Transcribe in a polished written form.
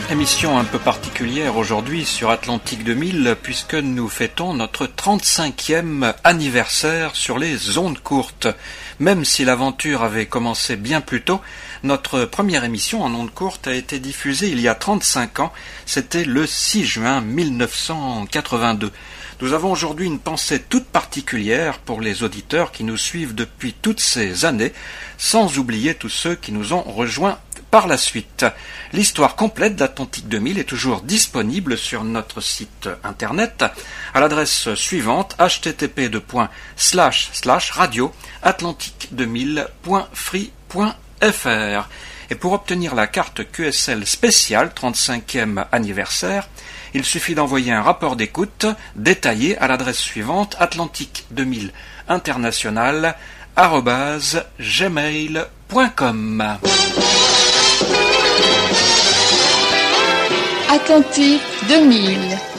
Émission un peu particulière aujourd'hui sur Atlantique 2000 puisque nous fêtons notre 35e anniversaire sur les ondes courtes. Même si l'aventure avait commencé bien plus tôt, notre première émission en ondes courtes a été diffusée il y a 35 ans, c'était le 6 juin 1982. Nous avons aujourd'hui une pensée toute particulière pour les auditeurs qui nous suivent depuis toutes ces années, sans oublier tous ceux qui nous ont rejoints par la suite. L'histoire complète d'Atlantique 2000 est toujours disponible sur notre site internet à l'adresse suivante http://radio-atlantique2000.free.fr. Et pour obtenir la carte QSL spéciale 35e anniversaire, il suffit d'envoyer un rapport d'écoute détaillé à l'adresse suivante atlantique2000international@gmail.com. Atlantique 2000